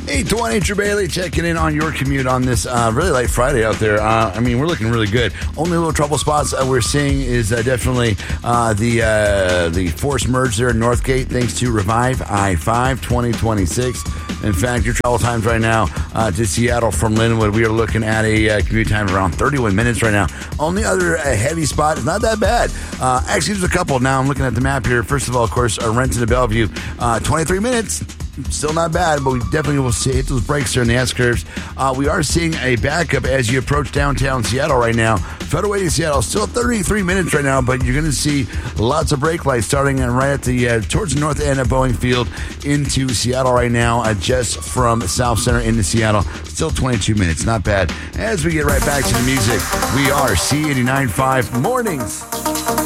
820, Drew Bailey checking in on your commute on this really late Friday out there. We're looking really good. Only little trouble spots we're seeing is definitely the forced merge there in Northgate thanks to Revive I-5 2026. In fact, your travel times right now to Seattle from Linwood, we are looking at a commute time of around 31 minutes right now. Only other heavy spot is not that bad. Actually, there's a couple now. I'm looking at the map here. First of all, of course, Renton to Bellevue, 23 minutes. Still not bad, but we definitely will hit those brakes there in the S-curves. We are seeing a backup as you approach downtown Seattle right now. Federal Way to Seattle, still 33 minutes right now, but you're going to see lots of brake lights starting right at the towards the north end of Boeing Field into Seattle right now, just from South Center into Seattle. Still 22 minutes, not bad. As we get right back to the music, we are C89.5 Mornings.